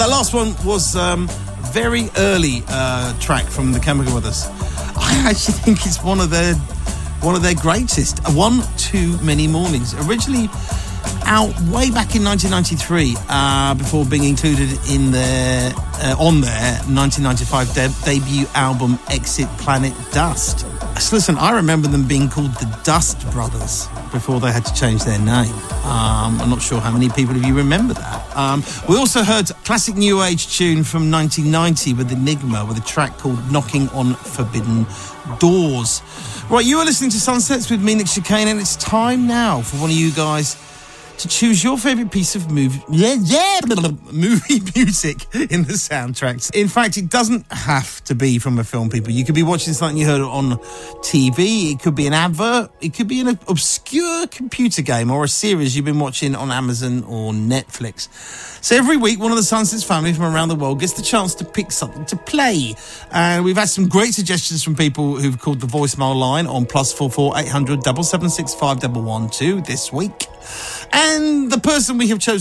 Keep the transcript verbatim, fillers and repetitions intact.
that last one was um, a very early uh, track from the Chemical Brothers. I actually think it's one of their one of their greatest. One Too Many Mornings. Originally out way back in nineteen ninety-three, uh, before being included in their uh, on their nineteen ninety-five de- debut album Exit Planet Dust. So listen, I remember them being called the Dust Brothers before they had to change their name. Um, I'm not sure how many people of you remember that. Um, we also heard a classic new age tune from nineteen ninety with Enigma, with a track called Knocking on Forbidden Doors. Right, you are listening to Sunsets with me, Nick Chicane, and it's time now for one of you guys to choose your favourite piece of movie, yeah, yeah, movie music in the soundtracks. In fact, it doesn't have to be from a film, people. You could be watching something you heard on T V. It could be an advert. It could be an obscure computer game or a series you've been watching on Amazon or Netflix. So every week, one of the Sunsets family from around the world gets the chance to pick something to play. And we've had some great suggestions from people who've called the voicemail line on plus four four eight hundred seven seven six five one one two this week. And the person we have chosen